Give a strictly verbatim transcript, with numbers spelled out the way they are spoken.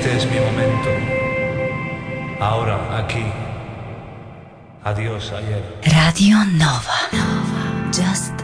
Este es mi momento. Ahora, aquí. Adiós, ayer. Radio Nova. Just